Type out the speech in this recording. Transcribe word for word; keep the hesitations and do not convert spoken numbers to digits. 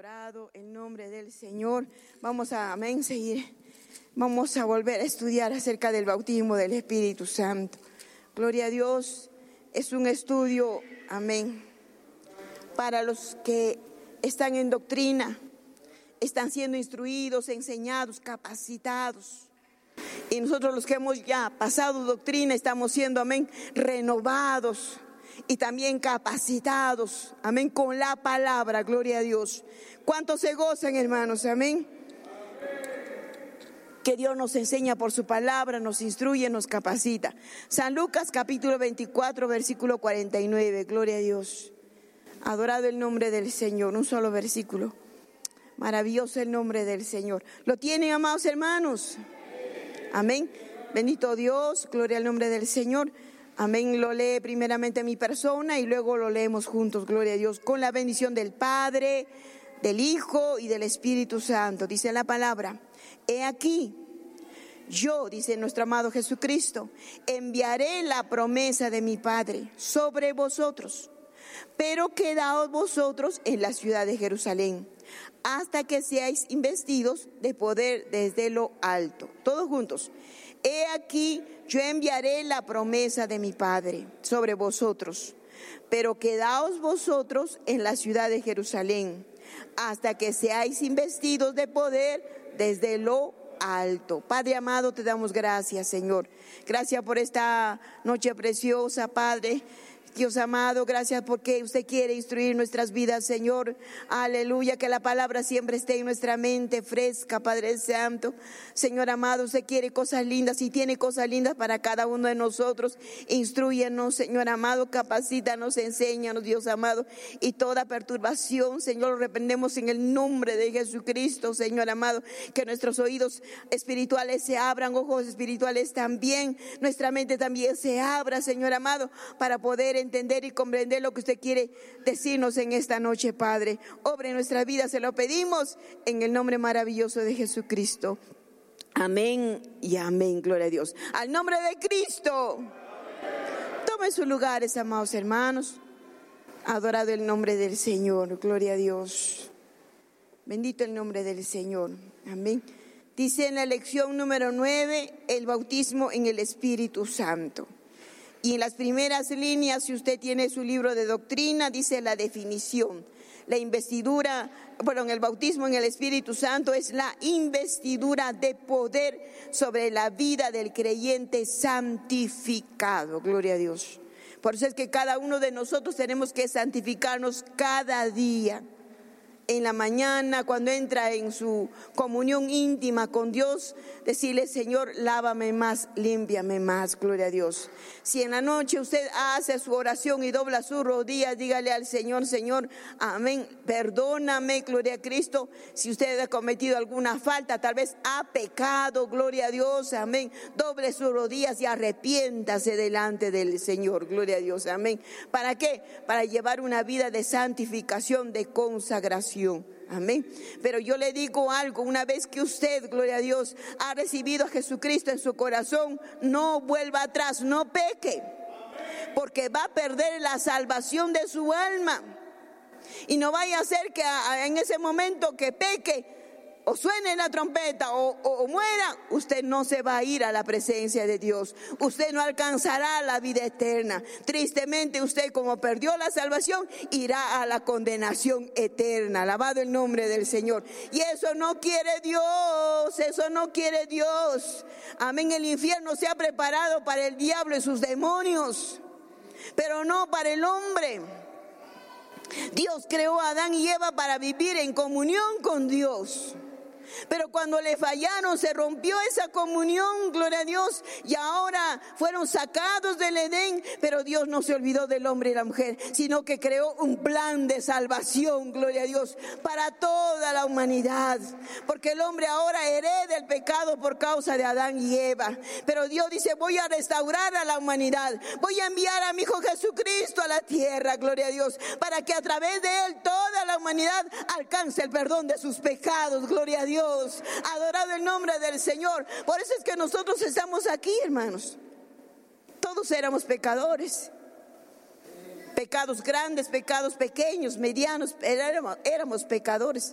Adorado el nombre del Señor. Vamos a, amén, seguir. Vamos a volver a estudiar acerca del bautismo del Espíritu Santo. Gloria a Dios. Es un estudio, amén, para los que están en doctrina, están siendo instruidos, enseñados, capacitados. Y nosotros los que hemos ya pasado doctrina, estamos siendo, amén, renovados y también capacitados, amén, con la palabra, gloria a Dios. ¿Cuántos se gozan, hermanos? Amén. Que Dios nos enseña por su palabra, nos instruye, nos capacita. San Lucas capítulo veinticuatro, versículo cuarenta y nueve, gloria a Dios. Adorado el nombre del Señor, un solo versículo. Maravilloso el nombre del Señor. ¿Lo tienen, amados hermanos? Amén. Bendito Dios, gloria al nombre del Señor. Amén. Lo lee primeramente mi persona y luego lo leemos juntos, gloria a Dios, con la bendición del Padre, del Hijo y del Espíritu Santo. Dice la palabra: he aquí, yo, dice nuestro amado Jesucristo, enviaré la promesa de mi Padre sobre vosotros, pero quedaos vosotros en la ciudad de Jerusalén, hasta que seáis investidos de poder desde lo alto. Todos juntos. He aquí, yo enviaré la promesa de mi Padre sobre vosotros, pero quedaos vosotros en la ciudad de Jerusalén, hasta que seáis investidos de poder desde lo alto. Padre amado, te damos gracias, Señor. Gracias por esta noche preciosa, Padre. Dios amado, gracias porque usted quiere instruir nuestras vidas, Señor. Aleluya, que la palabra siempre esté en nuestra mente fresca, Padre Santo. Señor amado, usted quiere cosas lindas y tiene cosas lindas para cada uno de nosotros. Instrúyenos, Señor amado, capacítanos, enséñanos, Dios amado. Y toda perturbación, Señor, lo reprendemos en el nombre de Jesucristo, Señor amado. Que nuestros oídos espirituales se abran, ojos espirituales también. Nuestra mente también se abra, Señor amado, para poder entender y comprender lo que usted quiere decirnos en esta noche, Padre. Obra en nuestra vida, se lo pedimos en el nombre maravilloso de Jesucristo. Amén y amén, gloria a Dios. Al nombre de Cristo. Tomen sus lugares, amados hermanos. Adorado el nombre del Señor, gloria a Dios. Bendito el nombre del Señor. Amén. Dice en la lección número nueve, el bautismo en el Espíritu Santo. Y en las primeras líneas, si usted tiene su libro de doctrina, dice la definición. La investidura, perdón, el bautismo en el Espíritu Santo es la investidura de poder sobre la vida del creyente santificado. Gloria a Dios. Por eso es que cada uno de nosotros tenemos que santificarnos cada día. En la mañana, cuando entra en su comunión íntima con Dios, decirle: Señor, lávame más, límpiame más, gloria a Dios. Si en la noche usted hace su oración y dobla sus rodillas, dígale al Señor: Señor, amén, perdóname, gloria a Cristo. Si usted ha cometido alguna falta, tal vez ha pecado, gloria a Dios, amén. Doble sus rodillas y arrepiéntase delante del Señor, gloria a Dios, amén. ¿Para qué? Para llevar una vida de santificación, de consagración. Amén. Pero yo le digo algo: una vez que usted, gloria a Dios, ha recibido a Jesucristo en su corazón, no vuelva atrás, no peque, porque va a perder la salvación de su alma. Y no vaya a ser que en ese momento que peque, o suene la trompeta o, o, o muera, usted no se va a ir a la presencia de Dios. Usted no alcanzará la vida eterna. Tristemente, usted, como perdió la salvación, irá a la condenación eterna. Alabado el nombre del Señor. Y eso no quiere Dios, eso no quiere Dios. Amén. El infierno se ha preparado para el diablo y sus demonios, pero no para el hombre. Dios creó a Adán y Eva para vivir en comunión con Dios. Pero cuando le fallaron, se rompió esa comunión, gloria a Dios, y ahora fueron sacados del Edén. Pero Dios no se olvidó del hombre y la mujer, sino que creó un plan de salvación, gloria a Dios, para toda la humanidad. Porque el hombre ahora hereda el pecado por causa de Adán y Eva. Pero Dios dice: voy a restaurar a la humanidad, voy a enviar a mi Hijo Jesucristo a la tierra, gloria a Dios, para que a través de él toda la humanidad alcance el perdón de sus pecados, gloria a Dios. Adorado el nombre del Señor. Por eso es que nosotros estamos aquí, hermanos. Todos éramos pecadores. Pecados grandes, pecados pequeños, medianos, éramos, éramos pecadores.